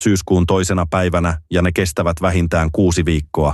syyskuun 2. päivänä ja ne kestävät vähintään 6 viikkoa.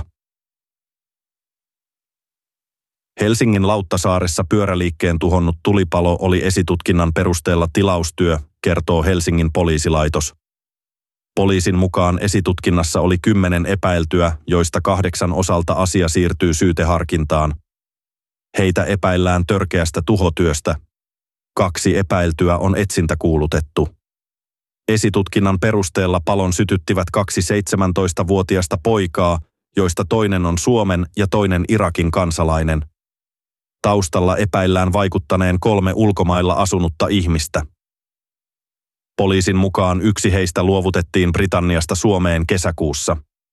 Helsingin Lauttasaaressa pyöräliikkeen tuhonnut tulipalo oli esitutkinnan perusteella tilaustyö, kertoo Helsingin poliisilaitos. Poliisin mukaan esitutkinnassa oli 10 epäiltyä, joista 8 osalta asia siirtyy syyteharkintaan. Heitä epäillään törkeästä tuhotyöstä. 2 epäiltyä on etsintäkuulutettu. Esitutkinnan perusteella palon sytyttivät 2 17-vuotiasta poikaa, joista toinen on Suomen ja toinen Irakin kansalainen. Taustalla epäillään vaikuttaneen 3 ulkomailla asunutta ihmistä. Poliisin mukaan 1 heistä luovutettiin Britanniasta Suomeen kesäkuussa.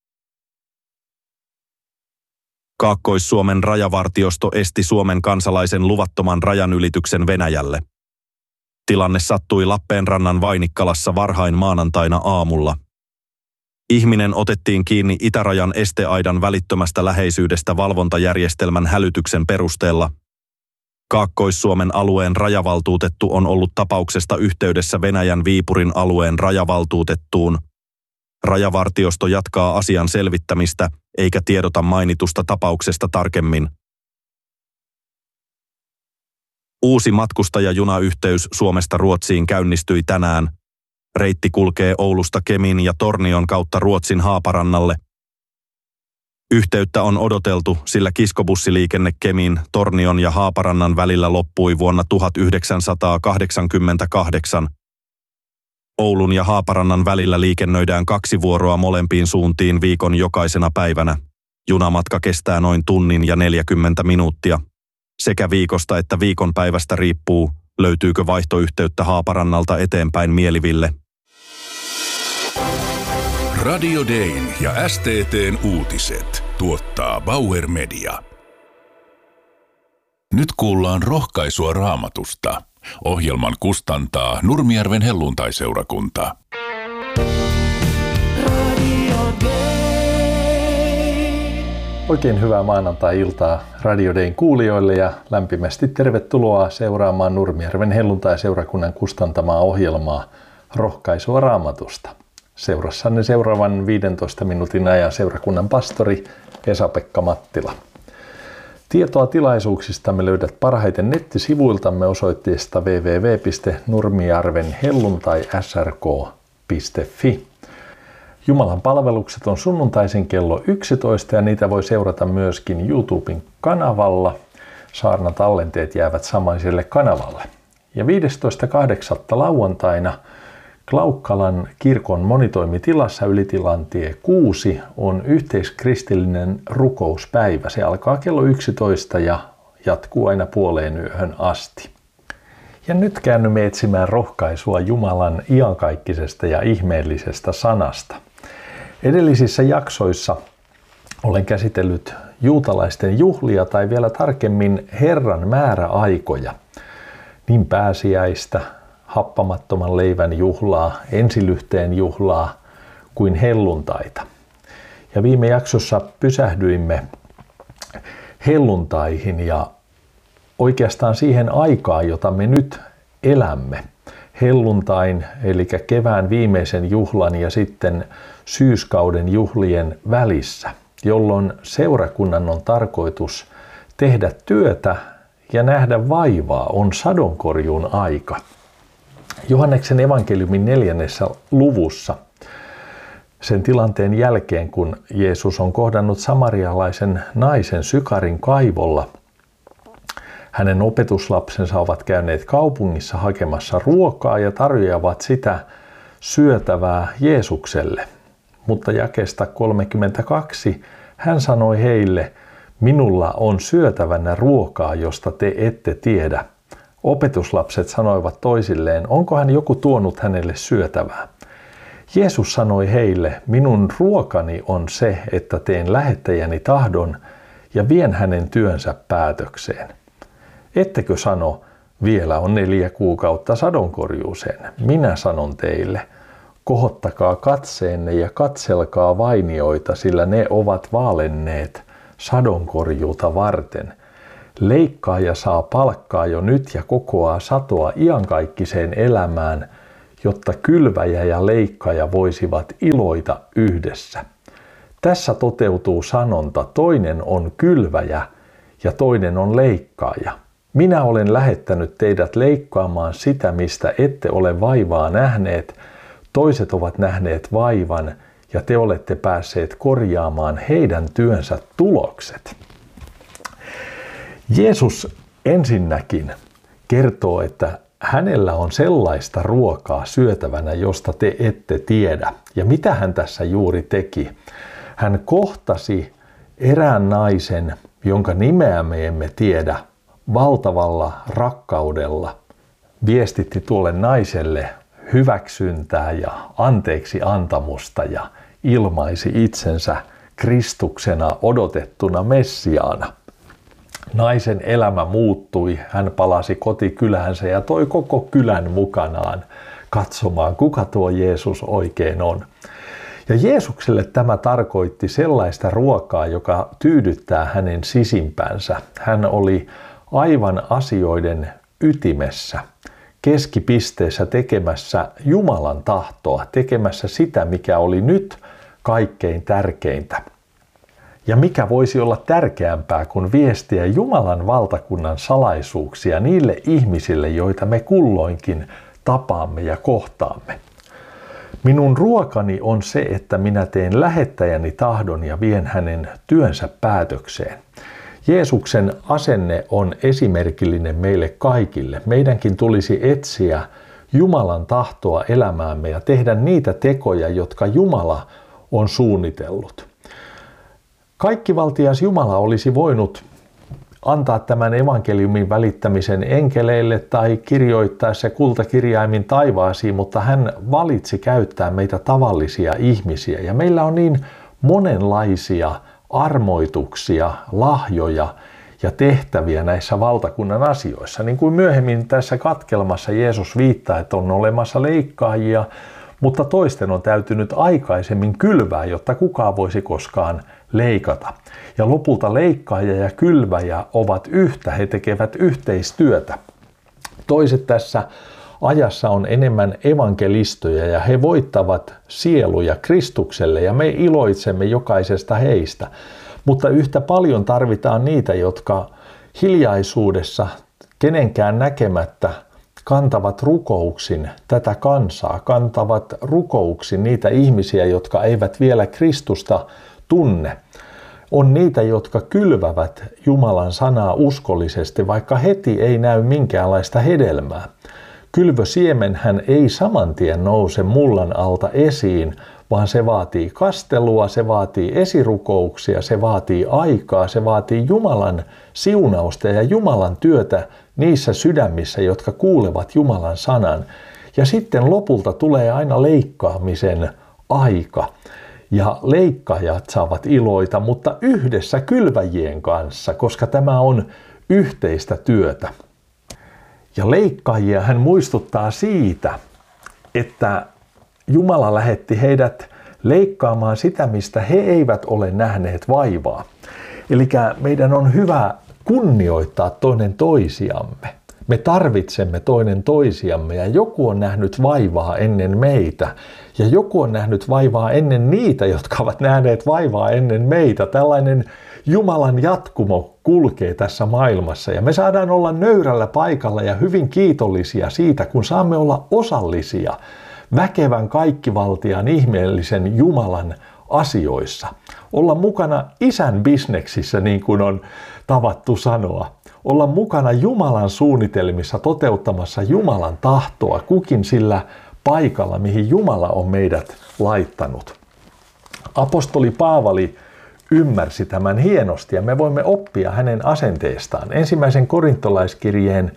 Kaakkois-Suomen rajavartiosto esti Suomen kansalaisen luvattoman rajanylityksen Venäjälle. Tilanne sattui Lappeenrannan Vainikkalassa varhain maanantaina aamulla. Ihminen otettiin kiinni itärajan esteaidan välittömästä läheisyydestä valvontajärjestelmän hälytyksen perusteella. Kaakkois-Suomen alueen rajavaltuutettu on ollut tapauksesta yhteydessä Venäjän Viipurin alueen rajavaltuutettuun. Rajavartiosto jatkaa asian selvittämistä eikä tiedota mainitusta tapauksesta tarkemmin. Uusi matkustajajunayhteys Suomesta Ruotsiin käynnistyi tänään. Reitti kulkee Oulusta Kemin ja Tornion kautta Ruotsin Haaparannalle. Yhteyttä on odoteltu, sillä kiskobussiliikenne Kemin, Tornion ja Haaparannan välillä loppui vuonna 1988. Oulun ja Haaparannan välillä liikennöidään 2 vuoroa molempiin suuntiin viikon jokaisena päivänä. Junamatka kestää noin tunnin ja 40 minuuttia. Sekä viikosta että viikonpäivästä riippuu, löytyykö vaihtoyhteyttä Haaparannalta eteenpäin Mieliville. Radio Dayn ja STT:n uutiset tuottaa Bauer Media. Nyt kuullaan rohkaisua Raamatusta. Ohjelman kustantaa Nurmijärven helluntai-seurakunta. Oikein hyvää maanantai-iltaa Radio Dayn kuulijoille ja lämpimästi tervetuloa seuraamaan Nurmijärven helluntai-seurakunnan kustantamaa ohjelmaa Rohkaisua Raamatusta. Seurassanne seuraavan 15 minuutin ajan seurakunnan pastori Esa-Pekka Mattila. Tietoa tilaisuuksistamme löydät parhaiten nettisivuiltamme osoitteesta www.nurmijärvenhelluntai.srk.fi. Jumalan palvelukset on sunnuntaisin kello 11 ja niitä voi seurata myöskin YouTuben kanavalla. Saarnatallenteet jäävät samaiselle kanavalle. Ja 15.8. lauantaina Klaukkalan kirkon monitoimitilassa Ylitilantie 6 on yhteiskristillinen rukouspäivä. Se alkaa kello 11 ja jatkuu aina puoleen yöhön asti. Ja nyt käännymme etsimään rohkaisua Jumalan iankaikkisesta ja ihmeellisestä sanasta. Edellisissä jaksoissa olen käsitellyt juutalaisten juhlia tai vielä tarkemmin Herran määräaikoja, niin pääsiäistä, happamattoman leivän juhlaa, ensilyhteen juhlaa kuin helluntaita. Ja viime jaksossa pysähdyimme helluntaihin ja oikeastaan siihen aikaan, jota me nyt elämme. Helluntain, eli kevään viimeisen juhlan ja sitten syyskauden juhlien välissä, jolloin seurakunnan on tarkoitus tehdä työtä ja nähdä vaivaa, on sadonkorjuun aika. Johanneksen evankeliumin 4. luvussa sen tilanteen jälkeen, kun Jeesus on kohdannut samarialaisen naisen Sykarin kaivolla, hänen opetuslapsensa ovat käyneet kaupungissa hakemassa ruokaa ja tarjoavat sitä syötävää Jeesukselle. Mutta jakeesta 32 hän sanoi heille, minulla on syötävänä ruokaa, josta te ette tiedä. Opetuslapset sanoivat toisilleen, onko hän joku tuonut hänelle syötävää? Jeesus sanoi heille, minun ruokani on se, että teen lähettäjäni tahdon ja vien hänen työnsä päätökseen. Ettekö sano, vielä on 4 kuukautta sadonkorjuuseen? Minä sanon teille, kohottakaa katseenne ja katselkaa vainioita, sillä ne ovat vaalenneet sadonkorjuuta varten. Leikkaaja saa palkkaa jo nyt ja kokoaa satoa iankaikkiseen elämään, jotta kylväjä ja leikkaaja voisivat iloita yhdessä. Tässä toteutuu sanonta, toinen on kylväjä ja toinen on leikkaaja. Minä olen lähettänyt teidät leikkaamaan sitä, mistä ette ole vaivaa nähneet. Toiset ovat nähneet vaivan ja te olette päässeet korjaamaan heidän työnsä tulokset. Jeesus ensinnäkin kertoo, että hänellä on sellaista ruokaa syötävänä, josta te ette tiedä. Ja mitä hän tässä juuri teki? Hän kohtasi erään naisen, jonka nimeä me emme tiedä, valtavalla rakkaudella. Viestitti tuolle naiselle hyväksyntää ja anteeksi antamusta ja ilmaisi itsensä Kristuksena odotettuna Messiaana. Naisen elämä muuttui, hän palasi kotikyläänsä ja toi koko kylän mukanaan katsomaan, kuka tuo Jeesus oikein on. Ja Jeesukselle tämä tarkoitti sellaista ruokaa, joka tyydyttää hänen sisimpänsä. Hän oli aivan asioiden ytimessä, keskipisteessä tekemässä Jumalan tahtoa, tekemässä sitä, mikä oli nyt kaikkein tärkeintä. Ja mikä voisi olla tärkeämpää kuin viestiä Jumalan valtakunnan salaisuuksia niille ihmisille, joita me kulloinkin tapaamme ja kohtaamme. Minun ruokani on se, että minä teen lähettäjäni tahdon ja vien hänen työnsä päätökseen. Jeesuksen asenne on esimerkillinen meille kaikille. Meidänkin tulisi etsiä Jumalan tahtoa elämäämme ja tehdä niitä tekoja, jotka Jumala on suunnitellut. Kaikkivaltias Jumala olisi voinut antaa tämän evankeliumin välittämisen enkeleille tai kirjoittaa se kultakirjaimin taivaasiin, mutta hän valitsi käyttää meitä tavallisia ihmisiä. Ja meillä on niin monenlaisia armoituksia, lahjoja ja tehtäviä näissä valtakunnan asioissa. Niin kuin myöhemmin tässä katkelmassa Jeesus viittaa, että on olemassa leikkaajia, mutta toisten on täytynyt aikaisemmin kylvää, jotta kukaan voisi koskaan leikata. Ja lopulta leikkaaja ja kylväjä ovat yhtä, he tekevät yhteistyötä. Toiset tässä ajassa on enemmän evankelistoja ja he voittavat sieluja Kristukselle ja me iloitsemme jokaisesta heistä. Mutta yhtä paljon tarvitaan niitä, jotka hiljaisuudessa kenenkään näkemättä kantavat rukouksin tätä kansaa, kantavat rukouksin niitä ihmisiä, jotka eivät vielä Kristusta tunne. On niitä, jotka kylvävät Jumalan sanaa uskollisesti, vaikka heti ei näy minkäänlaista hedelmää. Kylvösiemenhän ei saman tien nouse mullan alta esiin, vaan se vaatii kastelua, se vaatii esirukouksia, se vaatii aikaa, se vaatii Jumalan siunausta ja Jumalan työtä niissä sydämissä, jotka kuulevat Jumalan sanan. Ja sitten lopulta tulee aina leikkaamisen aika. Ja leikkaajat saavat iloita, mutta yhdessä kylväjien kanssa, koska tämä on yhteistä työtä. Ja leikkaajia hän muistuttaa siitä, että Jumala lähetti heidät leikkaamaan sitä, mistä he eivät ole nähneet vaivaa. Eli meidän on hyvä kunnioittaa toinen toisiamme. Me tarvitsemme toinen toisiamme ja joku on nähnyt vaivaa ennen meitä ja joku on nähnyt vaivaa ennen niitä, jotka ovat nähneet vaivaa ennen meitä. Tällainen Jumalan jatkumo kulkee tässä maailmassa ja me saadaan olla nöyrällä paikalla ja hyvin kiitollisia siitä, kun saamme olla osallisia väkevän kaikkivaltiaan ihmeellisen Jumalan asioissa. Olla mukana isän bisneksissä, niin kuin on tavattu sanoa. Olla mukana Jumalan suunnitelmissa toteuttamassa Jumalan tahtoa kukin sillä paikalla, mihin Jumala on meidät laittanut. Apostoli Paavali ymmärsi tämän hienosti ja me voimme oppia hänen asenteestaan. Ensimmäisen korintolaiskirjeen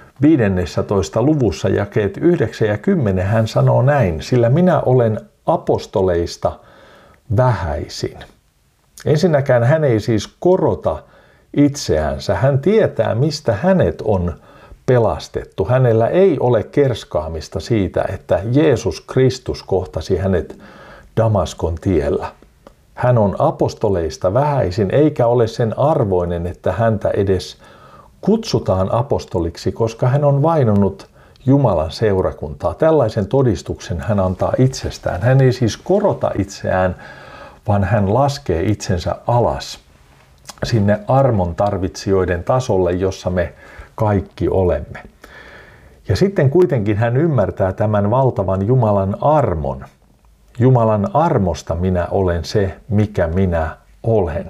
15. luvussa jakeet 9 ja 10 hän sanoo näin, sillä minä olen apostoleista vähäisin. Ensinnäkään hän ei siis korota itseänsä. Hän tietää, mistä hänet on pelastettu. Hänellä ei ole kerskaamista siitä, että Jeesus Kristus kohtasi hänet Damaskon tiellä. Hän on apostoleista vähäisin, eikä ole sen arvoinen, että häntä edes kutsutaan apostoliksi, koska hän on vainonnut Jumalan seurakuntaa. Tällaisen todistuksen hän antaa itsestään. Hän ei siis korota itseään, vaan hän laskee itsensä alas sinne armon tarvitsijoiden tasolle, jossa me kaikki olemme. Ja sitten kuitenkin hän ymmärtää tämän valtavan Jumalan armon. Jumalan armosta minä olen se, mikä minä olen.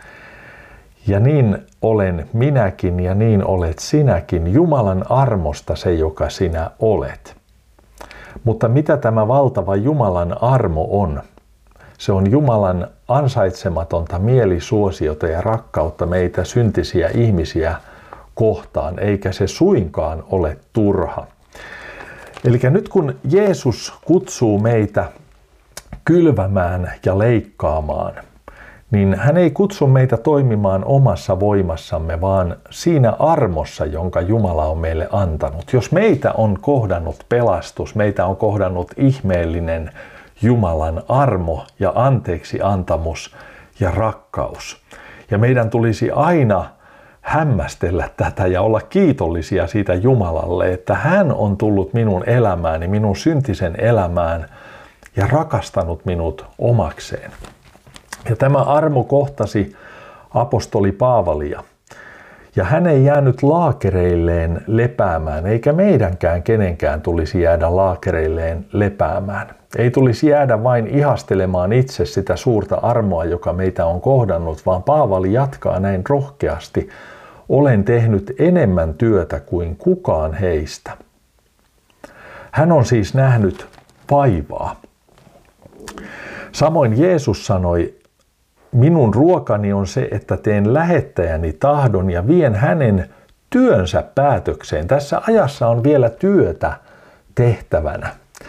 Ja niin olen minäkin ja niin olet sinäkin, Jumalan armosta se, joka sinä olet. Mutta mitä tämä valtava Jumalan armo on? Se on Jumalan ansaitsematonta mielisuosiota ja rakkautta meitä syntisiä ihmisiä kohtaan, eikä se suinkaan ole turha. Eli nyt kun Jeesus kutsuu meitä kylvämään ja leikkaamaan, niin hän ei kutsu meitä toimimaan omassa voimassamme, vaan siinä armossa, jonka Jumala on meille antanut. Jos meitä on kohdannut pelastus, meitä on kohdannut ihmeellinen Jumalan armo ja anteeksiantamus ja rakkaus. Ja meidän tulisi aina hämmästellä tätä ja olla kiitollisia siitä Jumalalle, että hän on tullut minun elämääni, minun syntisen elämään ja rakastanut minut omakseen. Ja tämä armo kohtasi apostoli Paavalia. Ja hän ei jäänyt laakereilleen lepäämään, eikä meidänkään kenenkään tulisi jäädä laakereilleen lepäämään. Ei tulisi jäädä vain ihastelemaan itse sitä suurta armoa, joka meitä on kohdannut, vaan Paavali jatkaa näin rohkeasti. Olen tehnyt enemmän työtä kuin kukaan heistä. Hän on siis nähnyt vaivaa. Samoin Jeesus sanoi, minun ruokani on se, että teen lähettäjäni tahdon ja vien hänen työnsä päätökseen. Tässä ajassa on vielä työtä tehtävänä.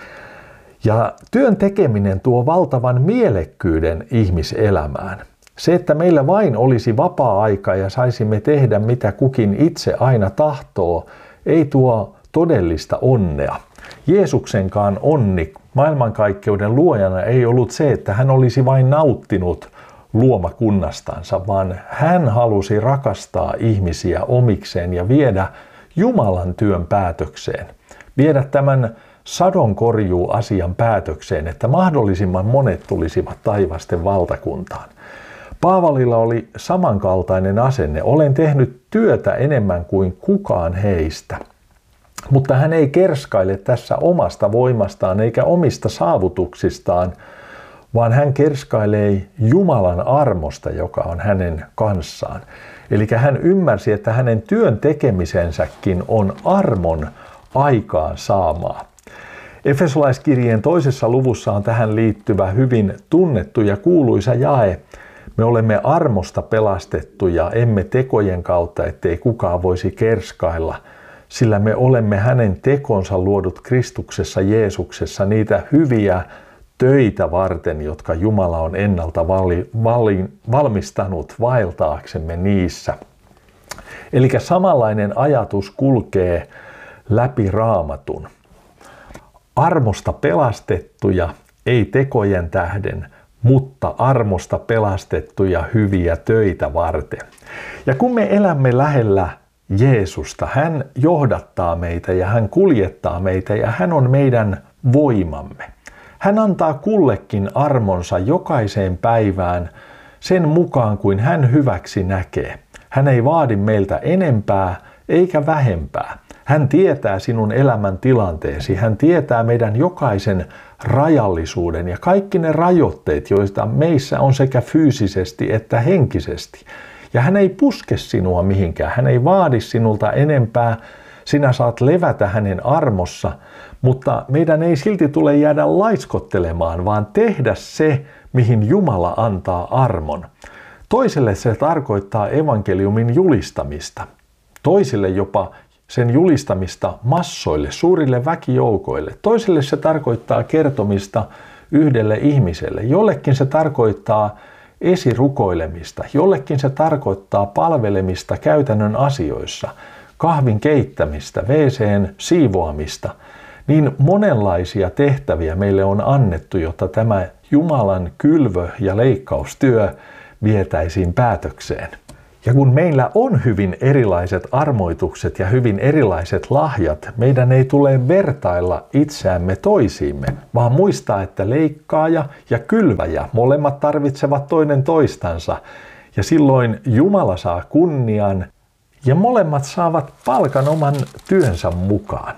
Ja työn tekeminen tuo valtavan mielekkyyden ihmiselämään. Se, että meillä vain olisi vapaa-aika ja saisimme tehdä mitä kukin itse aina tahtoo, ei tuo todellista onnea. Jeesuksenkaan onni maailmankaikkeuden luojana ei ollut se, että hän olisi vain nauttinut luomakunnastansa, vaan hän halusi rakastaa ihmisiä omikseen ja viedä Jumalan työn päätökseen. Viedä tämän sadonkorjuuasian päätökseen, että mahdollisimman monet tulisivat taivasten valtakuntaan. Paavalilla oli samankaltainen asenne. Olen tehnyt työtä enemmän kuin kukaan heistä. Mutta hän ei kerskaile tässä omasta voimastaan eikä omista saavutuksistaan, vaan hän kerskailee Jumalan armosta, joka on hänen kanssaan. Eli hän ymmärsi, että hänen työn tekemisensäkin on armon aikaan saamaa. Efesolaiskirjeen 2. luvussa on tähän liittyvä hyvin tunnettu ja kuuluisa jae. Me olemme armosta pelastettuja, emme tekojen kautta, ettei kukaan voisi kerskailla, sillä me olemme hänen tekonsa luodut Kristuksessa Jeesuksessa niitä hyviä töitä varten, jotka Jumala on ennalta valmistanut vaeltaaksemme niissä. Eli samanlainen ajatus kulkee läpi Raamatun. Armosta pelastettuja, ei tekojen tähden, mutta armosta pelastettuja hyviä töitä varten. Ja kun me elämme lähellä Jeesusta, hän johdattaa meitä ja hän kuljettaa meitä ja hän on meidän voimamme. Hän antaa kullekin armonsa jokaiseen päivään sen mukaan kuin hän hyväksi näkee. Hän ei vaadi meiltä enempää eikä vähempää. Hän tietää sinun elämän tilanteesi. Hän tietää meidän jokaisen rajallisuuden ja kaikki ne rajoitteet, joita meissä on sekä fyysisesti että henkisesti. Ja hän ei puske sinua mihinkään. Hän ei vaadi sinulta enempää. Sinä saat levätä hänen armossa, mutta meidän ei silti tule jäädä laiskottelemaan, vaan tehdä se, mihin Jumala antaa armon. Toiselle se tarkoittaa evankeliumin julistamista. Toisille jopa sen julistamista massoille, suurille väkijoukoille. Toiselle se tarkoittaa kertomista yhdelle ihmiselle. Jollekin se tarkoittaa esirukoilemista. Jollekin se tarkoittaa palvelemista käytännön asioissa. Kahvin keittämistä, WC:n siivoamista. Niin monenlaisia tehtäviä meille on annettu, jotta tämä Jumalan kylvö- ja leikkaustyö vietäisiin päätökseen. Ja kun meillä on hyvin erilaiset armoitukset ja hyvin erilaiset lahjat, meidän ei tule vertailla itseämme toisiimme, vaan muistaa, että leikkaaja ja kylväjä molemmat tarvitsevat toinen toistansa. Ja silloin Jumala saa kunnian ja molemmat saavat palkan oman työnsä mukaan.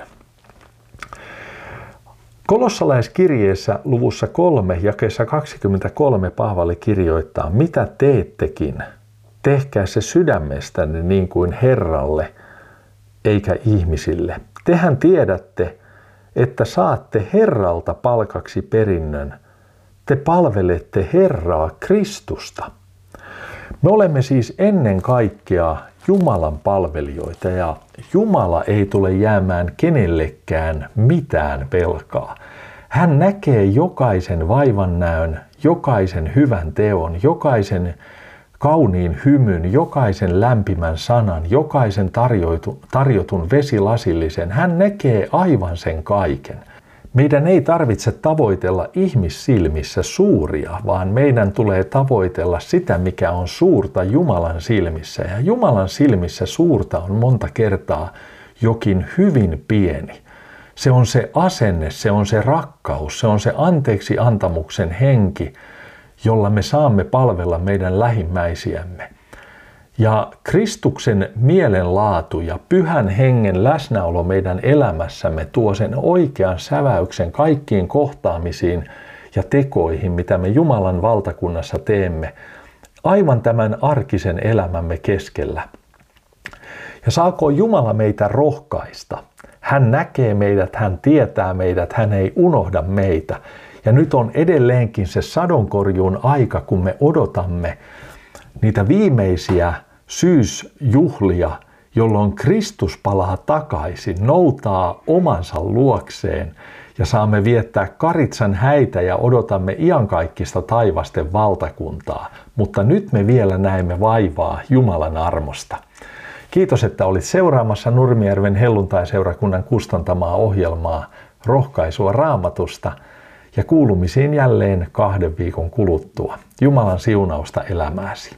Kolossalaiskirjeessä luvussa 3 jakeessa 23 Paavali kirjoittaa, mitä teettekin, tehkää se sydämestänne niin kuin Herralle, eikä ihmisille. Tehän tiedätte, että saatte Herralta palkaksi perinnön. Te palvelette Herraa Kristusta. Me olemme siis ennen kaikkea Jumalan palvelijoita ja Jumala ei tule jäämään kenellekään mitään velkaa. Hän näkee jokaisen vaivannäön, jokaisen hyvän teon, jokaisen kauniin hymyn, jokaisen lämpimän sanan, jokaisen tarjotun vesilasillisen. Hän näkee aivan sen kaiken. Meidän ei tarvitse tavoitella ihmissilmissä suuria, vaan meidän tulee tavoitella sitä, mikä on suurta Jumalan silmissä. Ja Jumalan silmissä suurta on monta kertaa jokin hyvin pieni. Se on se asenne, se on se rakkaus, se on se anteeksi antamuksen henki, jolla me saamme palvella meidän lähimmäisiämme. Ja Kristuksen mielenlaatu ja pyhän hengen läsnäolo meidän elämässämme tuo sen oikean säväyksen kaikkiin kohtaamisiin ja tekoihin, mitä me Jumalan valtakunnassa teemme, aivan tämän arkisen elämämme keskellä. Ja saako Jumala meitä rohkaista? Hän näkee meidät, hän tietää meidät, hän ei unohda meitä. Ja nyt on edelleenkin se sadonkorjuun aika, kun me odotamme niitä viimeisiä syysjuhlia, jolloin Kristus palaa takaisin, noutaa omansa luokseen ja saamme viettää Karitsan häitä ja odotamme iankaikkista taivasten valtakuntaa. Mutta nyt me vielä näemme vaivaa Jumalan armosta. Kiitos, että olit seuraamassa Nurmijärven helluntaiseurakunnan kustantamaa ohjelmaa Rohkaisua Raamatusta ja kuulumisiin jälleen 2 viikon kuluttua. Jumalan siunausta elämääsi.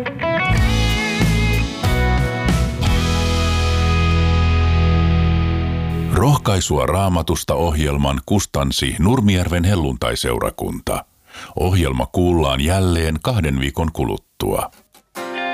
Rohkaisua Raamatusta ohjelman kustansi Nurmijärven helluntaiseurakunta. Ohjelma kuullaan jälleen 2 viikon kuluttua.